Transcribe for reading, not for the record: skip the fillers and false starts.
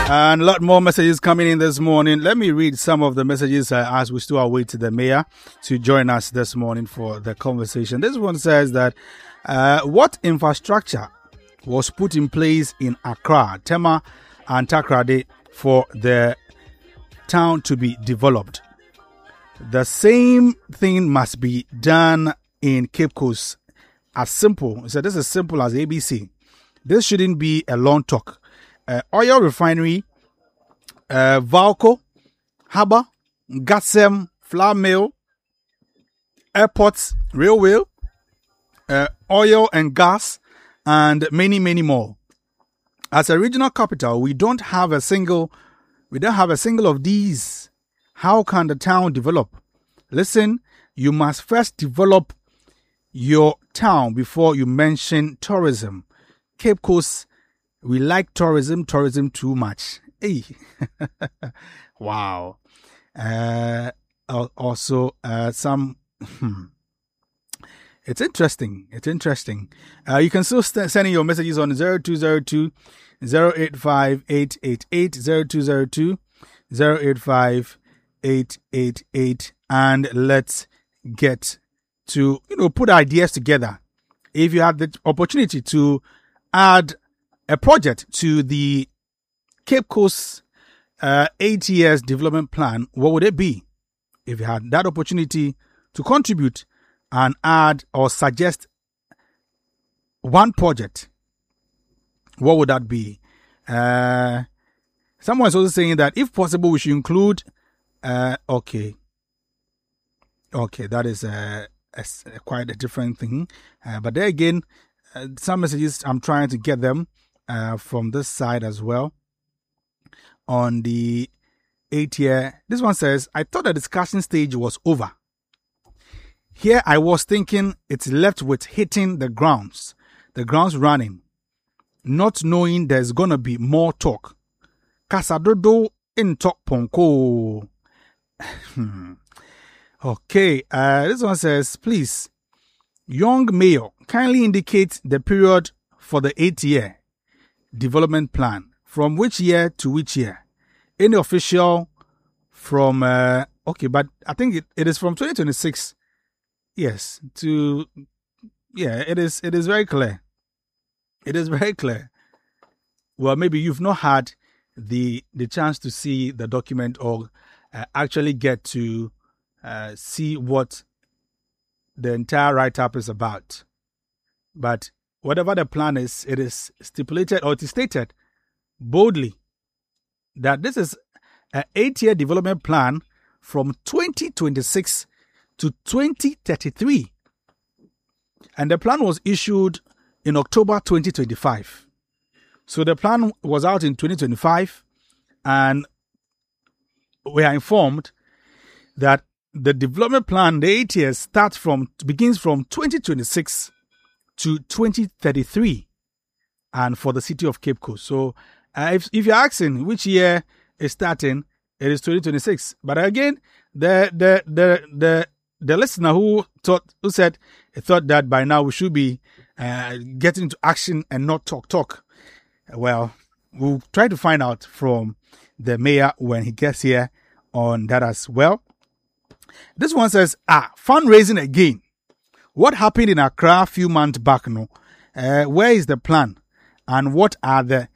And a lot more messages coming in this morning. Let me read some of the messages as we still await the mayor to join us this morning for the conversation. This one says that what infrastructure was put in place in Accra, Tema and Takoradi for the town to be developed? The same thing must be done in Cape Coast. As simple. So this is simple as ABC. This shouldn't be a long talk. Oil refinery, Valco, Harbour, Gasem, flour mill, airports, railway, oil and gas, and many, many more. As a regional capital, we don't have a single of these. How can the town develop? Listen, you must first develop your town before you mention tourism. Cape Coast, we like tourism too much. Hey. Wow. Also, some... It's interesting. You can still send in your messages on 0202 085 888, 0202 085 888, and let's get to, put ideas together. If you have the opportunity to add a project to the Cape Coast 8 years development plan, what would it be? If you had that opportunity to contribute and add or suggest one project, what would that be? Someone is also saying that if possible, we should include. Okay, that is quite a different thing. But there again, some messages I'm trying to get them from this side as well. On the 8 year, this one says, I thought the discussion stage was over. Here I was thinking it's left with hitting the grounds running, not knowing there's gonna be more talk. Kasadodo in talk ponko. Okay, this one says, please, young mayor, kindly indicate the period for the 8 year development plan. From which year to which year? Any official from, okay, but I think it is from 2026. Yes, it is very clear. It is very clear. Well, maybe you've not had the chance to see the document or actually get to see what the entire write-up is about. But whatever the plan is, it is stipulated or it is stated boldly that this is an 8 year development plan from 2026 to 2033. And the plan was issued in October 2025. So the plan was out in 2025, and we are informed that the development plan, the 8 years, begins from 2026 to 2033, and for the city of Cape Coast. So if you're asking which year is starting, it is 2026. But again, the listener who said he thought that by now we should be getting into action and not talk. Well, we'll try to find out from the mayor when he gets here on that as well. This one says, fundraising again. What happened in Accra a few months back? Where is the plan? And what are the